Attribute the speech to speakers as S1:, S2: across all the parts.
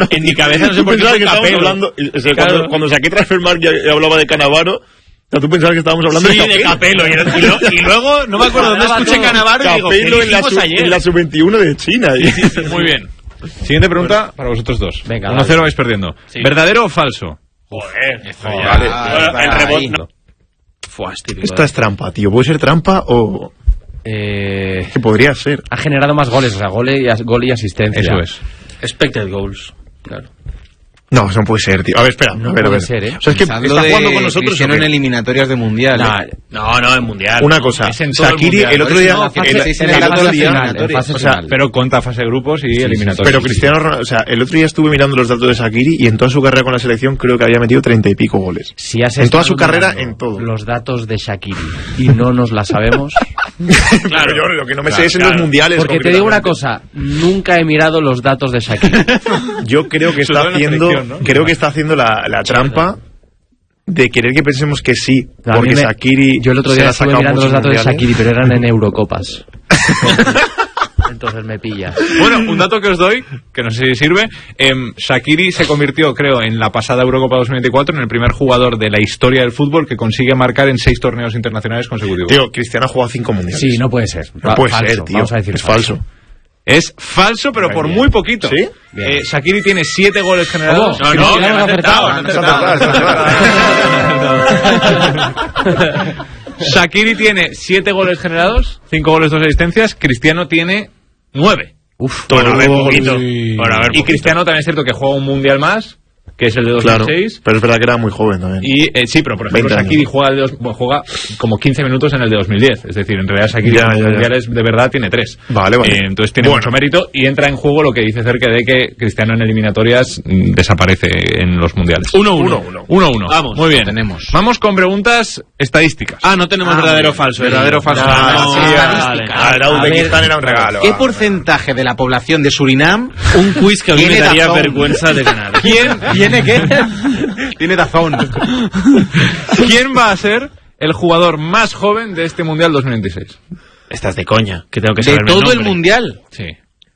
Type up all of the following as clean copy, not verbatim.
S1: Cannavaro.
S2: En mi cabeza no sé por qué
S1: que estábamos hablando,
S2: claro.
S1: cuando saqué Transfermarkt y hablaba de Cannavaro, tú pensabas que estábamos hablando de
S2: Capello. Y luego no me acuerdo dónde escuché Cannavaro y digo,
S1: Capello en la sub-21 de China.
S3: Sí. Muy bien. Siguiente pregunta para vosotros dos.
S4: Venga,
S3: 1-0 vais perdiendo.
S2: Sí.
S3: ¿Verdadero o falso?
S2: Joder.
S3: Esto ya...
S2: El rebote... No.
S1: Esta es trampa, tío. ¿Puede ser trampa o...? Que podría ser.
S4: Ha generado más goles, o sea, gol y asistencia.
S3: Eso es.
S2: Expected goals. Claro.
S1: No, eso no puede ser, tío. A ver, espera.
S4: No
S1: a ver.
S4: puede ser, ¿eh?
S1: O sea, es que está jugando con nosotros.
S5: Cristiano en eliminatorias de Mundial.
S2: No, en Mundial.
S1: Una cosa.
S3: Es en todo
S1: Shaqiri,
S3: el
S1: el otro día...
S4: En fase final.
S3: Pero conta fase de grupos y eliminatorias.
S1: Pero Cristiano Ronaldo... O sea, el otro día estuve mirando los datos de Shaqiri y en toda su carrera con la selección creo que había metido 30 y pico goles.
S4: Si has
S1: en toda su
S4: estado
S1: carrera,
S4: mirando
S1: en todo.
S4: los datos de Shaqiri y no nos la sabemos...
S1: Claro, yo lo que no me sé es en los mundiales.
S4: Porque te digo una cosa, nunca he mirado los datos de Shaqiri.
S1: Yo creo que está haciendo... Creo que está haciendo la trampa de querer que pensemos que sí, porque Shaqiri...
S4: Yo el otro día estuve mirando los datos de Shaqiri, pero eran en Eurocopas. Entonces me pilla.
S3: Bueno, un dato que os doy, que no sé si sirve. Shaqiri se convirtió, creo, en la pasada Eurocopa 2024 en el primer jugador de la historia del fútbol que consigue marcar en 6 torneos internacionales consecutivos.
S1: Tío, Cristiano ha jugado 5 mundiales.
S4: Sí, no puede ser.
S1: No puede ser, tío.
S4: Vamos a decir
S1: es falso.
S3: Es falso, pero por muy poquito.
S1: ¿Sí?
S3: Shaqiri tiene 7 goles generados.
S4: No, que hemos acertado.
S3: Shaqiri tiene 7 goles generados, 5 goles, 2 asistencias. Cristiano tiene 9.
S1: Por haber
S2: poquito.
S3: Y Cristiano también es cierto que juega un mundial más, que es el de 2006.
S1: Pero es verdad que era muy joven también.
S3: Y sí, pero por ejemplo Shaqiri juega como 15 minutos en el de 2010. Es decir, en realidad Shaqiri en los mundiales de verdad tiene 3.
S1: Vale.
S3: Entonces tiene mucho mérito y entra en juego lo que dice Cerque de que Cristiano en eliminatorias desaparece en los mundiales.
S2: 1-1.
S3: Vamos. Muy bien. Vamos con preguntas estadísticas.
S2: No tenemos verdadero o falso.
S3: Verdadero o falso.
S1: Uzbekistán era un regalo.
S5: ¿Qué porcentaje de la población de Surinam
S2: Un quiz que a mí me daría vergüenza de ganar.
S5: tiene qué? Tiene Dazón.
S3: ¿Quién va a ser el jugador más joven de este Mundial 2026?
S2: Estás de coña, que tengo que
S5: ¿De
S2: saber
S5: todo el Mundial?
S3: Sí.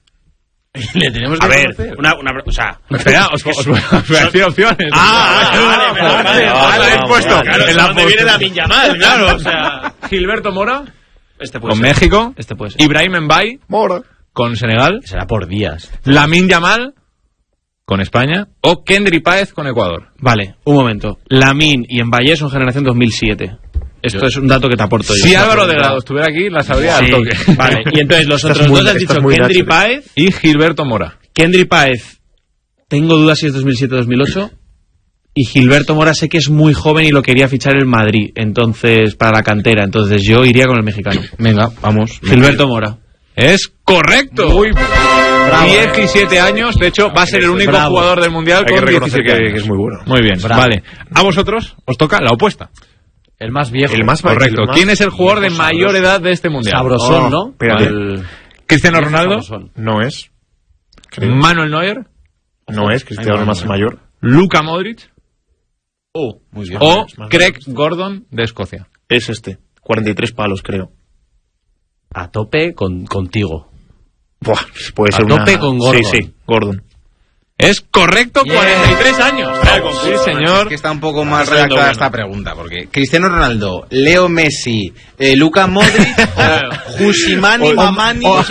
S2: Le tenemos que
S3: a ver,
S2: o sea,
S3: espera, os voy a decir opciones.
S2: Vale.
S3: En la
S2: donde viene la Minyamal,
S3: claro, o sea, Gilberto Mora
S2: puede
S3: con
S2: ser.
S3: México,
S2: Puede ser.
S3: Ibrahim Mbaye
S1: Mora
S3: con Senegal,
S4: Será por días.
S3: Lamine Yamal con España o Kendry Páez con Ecuador.
S2: Vale, un momento. Lamine y Mbaye son generación 2007. Esto es un dato que te aporto yo.
S3: Si Álvaro Delgado estuviera aquí, la sabría al toque.
S2: Vale, y entonces los otros dos han dicho Kendry Páez
S3: y Gilberto Mora.
S2: Kendry Páez, tengo dudas si es 2007-2008. Y Gilberto Mora sé que es muy joven y lo quería fichar el Madrid, entonces, para la cantera. Entonces yo iría con el mexicano.
S5: Venga, vamos.
S2: Gilberto Mora.
S3: Es correcto. Muy bravo. 17 años, de hecho, va a ser el único jugador del Mundial con 17 años.
S1: Que es muy bueno.
S3: Muy bien, vale. A vosotros os toca la opuesta.
S4: El más viejo.
S1: El más
S3: correcto. ¿Quién es el jugador de mayor edad de este Mundial?
S4: Sabrosón, ¿no?
S3: Cristiano Ronaldo.
S1: No es.
S3: Manuel Neuer.
S1: No es. Cristiano más mayor.
S3: Luka Modric.
S1: Muy bien.
S3: O Craig Gordon de Escocia.
S1: Es 43 palos, creo.
S4: A tope contigo.
S1: Buah, puede ser
S4: a tope con Gordon.
S1: Sí, Gordon.
S3: Es correcto, 43 años. Sí, señor.
S5: Es que está un poco más redactada esta pregunta, porque Cristiano Ronaldo, Leo Messi, Luka Modric, Jusimani, Mamani,
S1: Os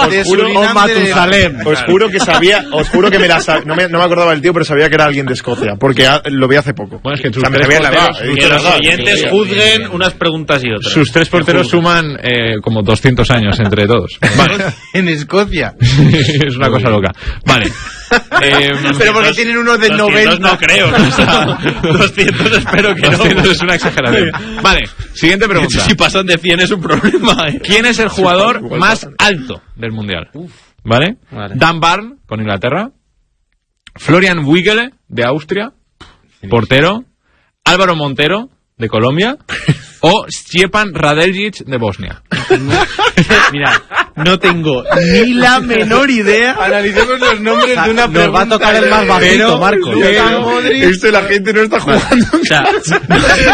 S1: juro que sabía, os juro que no me acordaba del tío, pero sabía que era alguien de Escocia, porque lo vi hace poco.
S3: Bueno, es que
S2: que los oyentes juzguen unas preguntas y otras.
S3: Sus 3 porteros suman como 200 años entre todos. Vale.
S5: En Escocia.
S3: Es una cosa loca. Vale.
S5: Pero porque tienen unos de 90.
S2: No creo, ¿no? O sea, 200 espero que
S3: 200
S2: no.
S3: es una exageración. Vale, siguiente pregunta.
S2: Si pasan de 100 es un problema.
S3: ¿Quién es el jugador más alto del Mundial? ¿Vale? Dan Barn, con Inglaterra. Florian Wigele, de Austria. Portero. Álvaro Montero, de Colombia. O Stjepan Radeljic, de Bosnia.
S2: Mira, no tengo ni la menor idea.
S5: Analicemos los nombres de una pregunta.
S4: Nos va a tocar el más bajito, Marco.
S1: Esto la gente no está jugando.
S2: O sea,